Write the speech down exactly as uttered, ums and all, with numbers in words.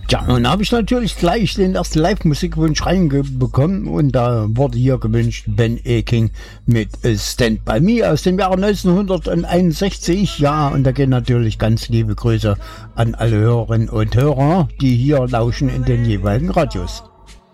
Tja, nun habe ich natürlich gleich den ersten Live-Musikwunsch reinbekommen und da wurde hier gewünscht Ben Aking mit Stand By Me aus dem Jahre neunzehnhunderteinundsechzig. Ja, und da gehen natürlich ganz liebe Grüße an alle Hörerinnen und Hörer, die hier lauschen in den jeweiligen Radios.